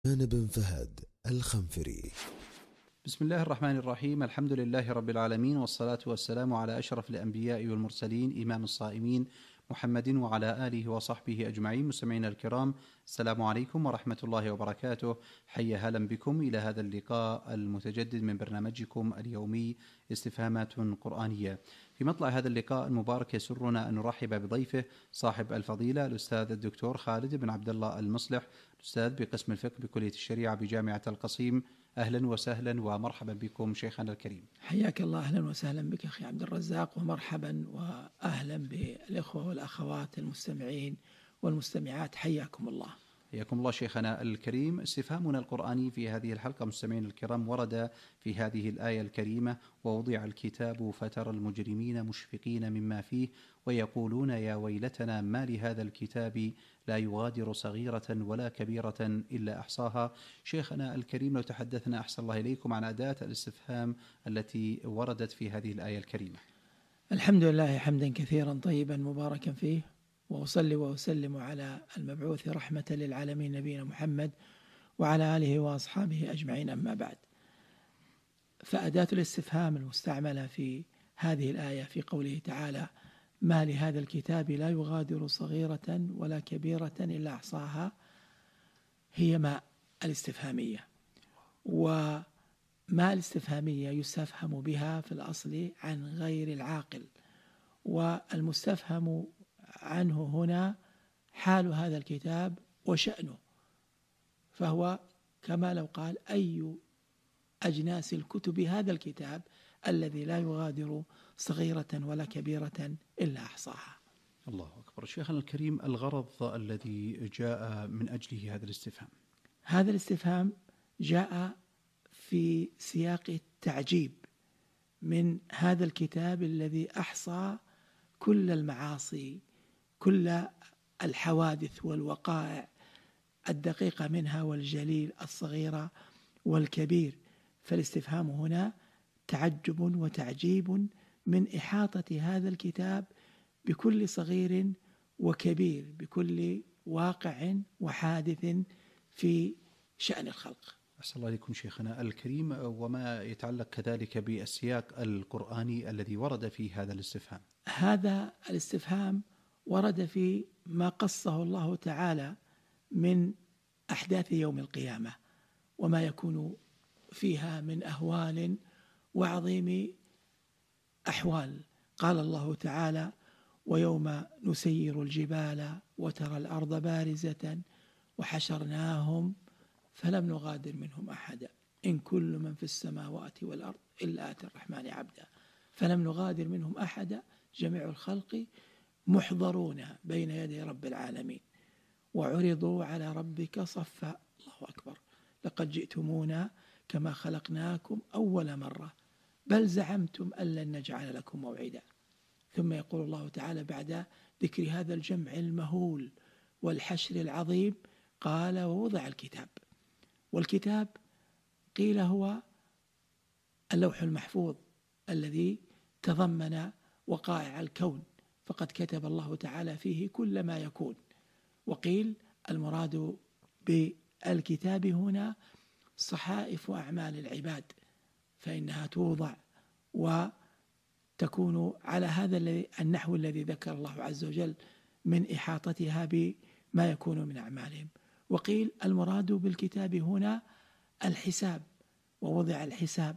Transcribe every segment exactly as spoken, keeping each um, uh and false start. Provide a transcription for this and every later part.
أنا بن فهد الخنفري. بسم الله الرحمن الرحيم. الحمد لله رب العالمين، والصلاة والسلام على أشرف الأنبياء والمرسلين إمام الصائمين محمد وعلى آله وصحبه أجمعين. مستمعينا الكرام، السلام عليكم ورحمة الله وبركاته. حيا هلا بكم إلى هذا اللقاء المتجدد من برنامجكم اليومي استفهامات قرآنية. في مطلع هذا اللقاء المبارك يسرنا أن نرحب بضيفه صاحب الفضيلة الأستاذ الدكتور خالد بن عبد الله المصلح، أستاذ بقسم الفقه بكلية الشريعة بجامعة القصيم. أهلا وسهلا ومرحبا بكم شيخنا الكريم. حياك الله. أهلا وسهلا بك أخي عبد الرزاق، ومرحبا وأهلا بالإخوة والأخوات المستمعين والمستمعات، حياكم الله. حياكم الله شيخنا الكريم. استفهامنا القرآني في هذه الحلقة مستمعين الكرام ورد في هذه الآية الكريمة: ووضع الكتاب فترى المجرمين مشفقين مما فيه ويقولون يا ويلتنا ما لهذا الكتاب لا يغادر صغيرة ولا كبيرة إلا أحصاها. شيخنا الكريم، لو تحدثنا أحسن الله إليكم عن أداة الاستفهام التي وردت في هذه الآية الكريمة. الحمد لله حمدا كثيرا طيبا مباركا فيه، وأصلي وأسلم على المبعوث رحمة للعالمين نبينا محمد وعلى آله وأصحابه أجمعين، أما بعد. فأداة الاستفهام المستعملة في هذه الآية في قوله تعالى: ما لهذا الكتاب لا يغادر صغيرة ولا كبيرة إلا أحصاها، هي ما الاستفهامية. وما الاستفهامية يستفهم بها في الأصل عن غير العاقل، والمستفهم عنه هنا حال هذا الكتاب وشأنه، فهو كما لو قال: أي أجناس الكتب هذا الكتاب الذي لا يغادر صغيرة ولا كبيرة إلا أحصاها. الله أكبر. شيخنا الكريم، الغرض الذي جاء من أجله هذا الاستفهام؟ هذا الاستفهام جاء في سياق التعجيب من هذا الكتاب الذي أحصى كل المعاصي، كل الحوادث والوقائع الدقيقة منها والجليل، الصغيرة والكبير. فالاستفهام هنا تعجب وتعجيب من إحاطة هذا الكتاب بكل صغير وكبير، بكل واقع وحادث في شأن الخلق. أحسن الله عليكم شيخنا الكريم. وما يتعلق كذلك بالسياق القرآني الذي ورد في هذا الاستفهام؟ هذا الاستفهام ورد في ما قصه الله تعالى من أحداث يوم القيامة وما يكون فيها من أهوال وعظيم أحوال. قال الله تعالى: ويوم نسير الجبال وترى الأرض بارزة وحشرناهم فلم نغادر منهم أحدا إن كل من في السماوات والأرض إلا آتي الرحمن عبدا فلم نغادر منهم أحدا جميع الخلق محضرون بين يدي رب العالمين وعرضوا على ربك صفا. الله أكبر. لقد جئتمونا كما خلقناكم أول مرة بل زعمتم أن لن نجعل لكم موعدا. ثم يقول الله تعالى بعد ذكر هذا الجمع المهول والحشر العظيم: قال: ووضع الكتاب. والكتاب قيل هو اللوح المحفوظ الذي تضمن وقائع الكون، فقد كتب الله تعالى فيه كل ما يكون. وقيل المراد بالكتاب هنا صحائف أعمال العباد، فإنها توضع وتكون على هذا النحو الذي ذكر الله عز وجل من إحاطتها بما يكون من أعمالهم. وقيل المراد بالكتاب هنا الحساب، ووضع الحساب.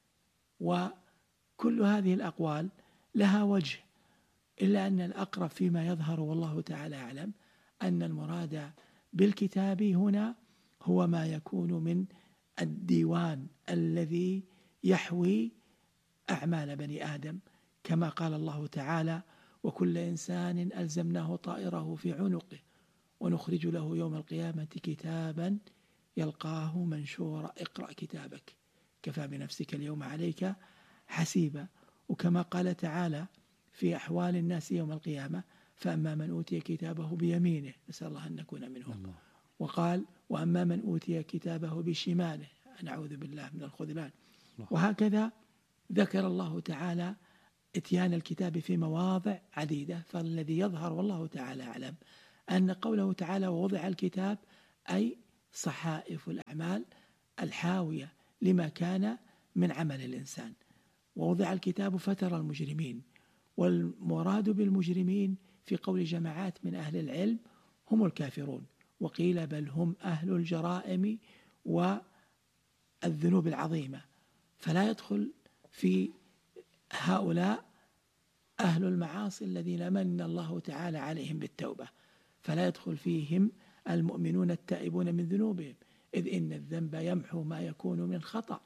وكل هذه الأقوال لها وجه، إلا أن الأقرب فيما يظهر والله تعالى أعلم أن المراد بالكتاب هنا هو ما يكون من الديوان الذي يحوي أعمال بني آدم، كما قال الله تعالى: وكل إنسان ألزمناه طائره في عنقه ونخرج له يوم القيامة كتابا يلقاه منشورا اقرأ كتابك كفى بنفسك اليوم عليك حسيبا. وكما قال تعالى في أحوال الناس يوم القيامة: فأما من أوتي كتابه بيمينه، نسأل الله أن نكون منهم. الله. وقال: وأما من أوتي كتابه بشماله، نعوذ بالله من الخذلان. الله. وهكذا ذكر الله تعالى إتيان الكتاب في مواضع عديدة. فالذي يظهر والله تعالى أعلم أن قوله تعالى: ووضع الكتاب أي صحائف الأعمال الحاوية لما كان من عمل الإنسان. ووضع الكتاب فترى المجرمين، والمراد بالمجرمين في قول جماعات من أهل العلم هم الكافرون، وقيل بل هم أهل الجرائم والذنوب العظيمة، فلا يدخل في هؤلاء أهل المعاصي الذين من الله تعالى عليهم بالتوبة، فلا يدخل فيهم المؤمنون التائبون من ذنوبهم، إذ إن الذنب يمحو ما يكون من خطأ،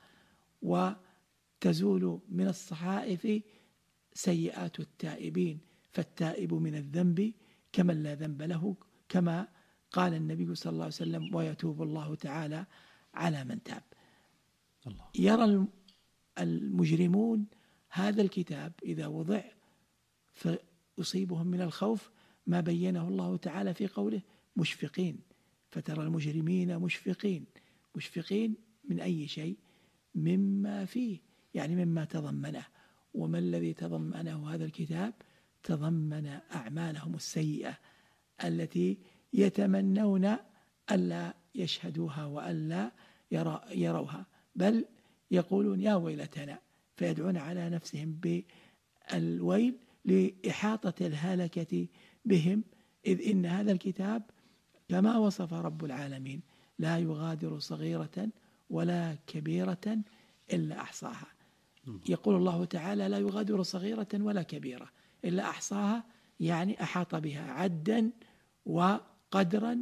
وتزول من الصحائف سيئات التائبين، فالتائب من الذنب كمن لا ذنب له، كما قال النبي صلى الله عليه وسلم: ويتوب الله تعالى على من تاب. الله. يرى المجرمون هذا الكتاب إذا وضع فيصيبهم من الخوف ما بينه الله تعالى في قوله مشفقين، فترى المجرمين مشفقين. مشفقين من أي شيء؟ مما فيه، يعني مما تضمنه. وما الذي تضمنه هذا الكتاب؟ تضمن أعمالهم السيئة التي يتمنون ألا يشهدوها وألا يروها، بل يقولون يا ويلتنا، فيدعون على نفسهم بالويل لإحاطة الهلكة بهم، إذ إن هذا الكتاب كما وصف رب العالمين لا يغادر صغيرة ولا كبيرة إلا أحصاها. يقول الله تعالى لا يغادر صغيرة ولا كبيرة إلا أحصاها، يعني أحاط بها عدا وقدرا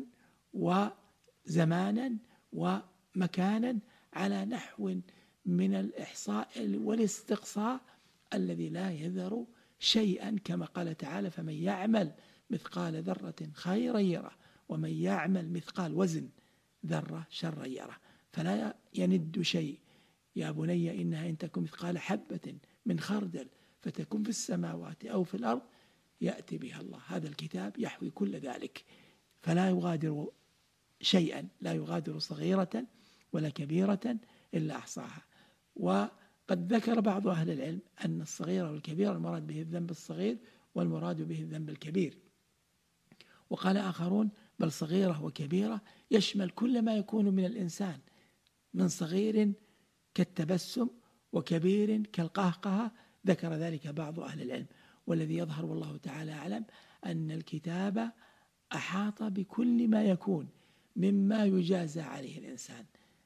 وزمانا ومكانا على نحو من الإحصاء والاستقصاء الذي لا يذر شيئا، كما قال تعالى: فمن يعمل مثقال ذرة خيرا يره، ومن يعمل مثقال وزن ذرة شرا يره. فلا يند شيء. يا بني إنها إن تكن مثقال حبة من خردل فتكن في السماوات أو في الأرض يأتي بها الله. هذا الكتاب يحوي كل ذلك، فلا يغادر شيئا، لا يغادر صغيرة ولا كبيرة إلا أحصاها. وقد ذكر بعض أهل العلم أن الصغير والكبير المراد به الذنب الصغير والمراد به الذنب الكبير، وقال آخرون بل صغيرة وكبيرة يشمل كل ما يكون من الإنسان، من صغير كالتبسم وكبير كالقهقهة. ذكر ذلك بعض أهل العلم، والذي يظهر والله تعالى أعلم أن الكتاب أحاط بكل ما يكون مما يجازى عليه الإنسان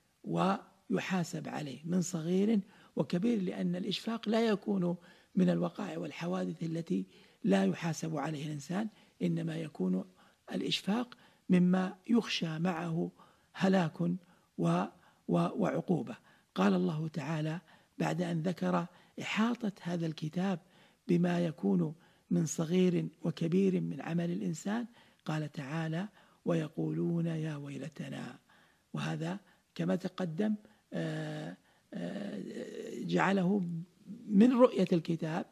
ويحاسب عليه من صغير وكبير، لأن الإشفاق لا يكون من الوقائع والحوادث التي لا يحاسب عليه الإنسان، إنما يكون الإشفاق مما يخشى معه هلاك وعقوبة. قال الله تعالى بعد أن ذكر إحاطة هذا الكتاب بما يكون من صغير وكبير من عمل الإنسان، قال تعالى ويقولون يا ويلتنا. وهذا كما تقدم جعله من رؤية الكتاب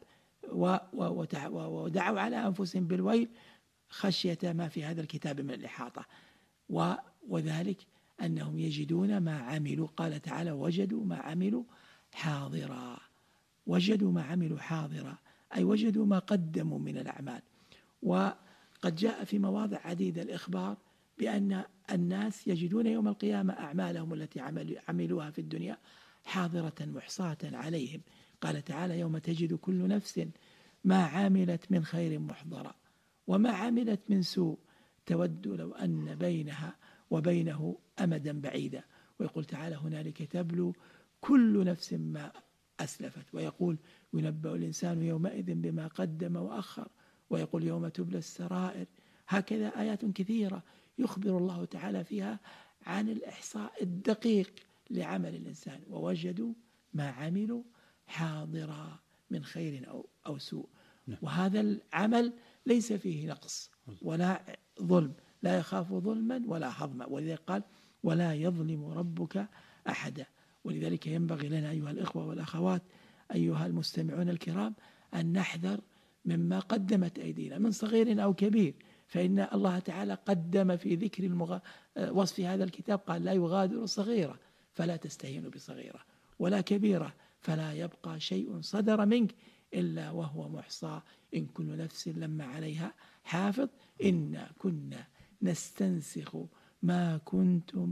ودعوا على أنفسهم بالويل خشية ما في هذا الكتاب من الإحاطة، وذلك أنهم يجدون ما عملوا. قال تعالى وجدوا ما عملوا حاضرا. وجدوا ما عملوا حاضرا أي وجدوا ما قدموا من الأعمال. وقد جاء في مواضع عديدة الإخبار بأن الناس يجدون يوم القيامة أعمالهم التي عملوها في الدنيا حاضرة محصاة عليهم. قال تعالى يوم تجد كل نفس ما عملت من خير محضرا وما عملت من سوء تود لو أن بينها وبينه أمدا بعيدا. ويقول تعالى هنالك تبلو كل نفس ما أسلفت، ويقول ينبأ الإنسان يومئذ بما قدم وأخر، ويقول يوم تبلى السرائر. هكذا آيات كثيرة يخبر الله تعالى فيها عن الإحصاء الدقيق لعمل الإنسان. ووجدوا ما عملوا حاضرا من خير أو, أو سوء. وهذا العمل ليس فيه نقص ولا ظلم، لا يخاف ظلما ولا هضما، ولذلك قال ولا يظلم ربك أحدا. ولذلك ينبغي لنا أيها الإخوة والأخوات أيها المستمعون الكرام أن نحذر مما قدمت أيدينا من صغير أو كبير، فإن الله تعالى قدم في ذكر المغ... وصف هذا الكتاب قال لا يغادر صغيرة، فلا تستهينوا بصغيرة، ولا كبيرة فلا يبقى شيء صدر منك إلا وهو محصى، إن كل نفس لما عليها حافظ إنا كنا نستنسخ ما كنتم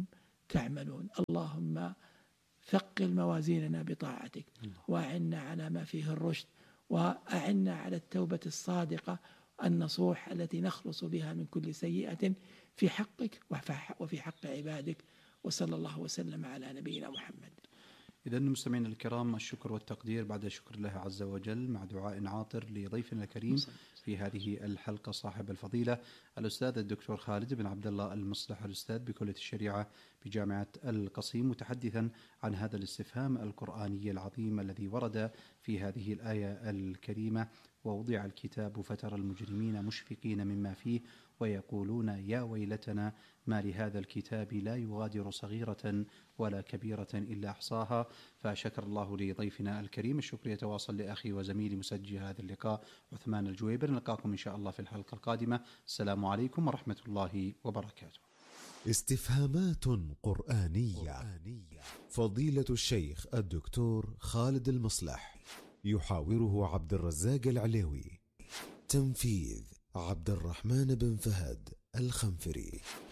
تعملون. اللهم ثقل موازيننا بطاعتك، وأعنا على ما فيه الرشد، وأعنا على التوبة الصادقة النصوح التي نخلص بها من كل سيئة في حقك وفي حق عبادك. وصلى الله وسلم على نبينا محمد. إذن مستمعينا الكرام، الشكر والتقدير بعد شكر الله عز وجل، مع دعاء عاطر لضيفنا الكريم في هذه الحلقة صاحب الفضيلة الأستاذ الدكتور خالد بن عبد الله المصلح، الأستاذ بكلية الشريعة بجامعة القصيم، متحدثا عن هذا الاستفهام القرآني العظيم الذي ورد في هذه الآية الكريمة: ووضع الكتاب فترى المجرمين مشفقين مما فيه ويقولون يا ويلتنا ما لهذا الكتاب لا يغادر صغيرة ولا كبيرة إلا أحصاها. فشكر الله لضيفنا الكريم. الشكر يتواصل لأخي وزميلي مسجل هذا اللقاء عثمان الجويبر. نلقاكم إن شاء الله في الحلقة القادمة. السلام عليكم ورحمة الله وبركاته. استفهامات قرآنية. فضيلة الشيخ الدكتور خالد المصلح، يحاوره عبد الرزاق العليوي. تنفيذ عبد الرحمن بن فهد الخنفري.